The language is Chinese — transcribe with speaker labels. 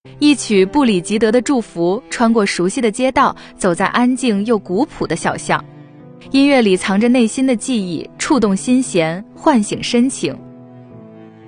Speaker 1: 一曲布里吉德的祝福穿过熟悉的街道，走在安静又古朴的小巷。音乐里藏着内心的记忆，触动心弦，唤醒深情。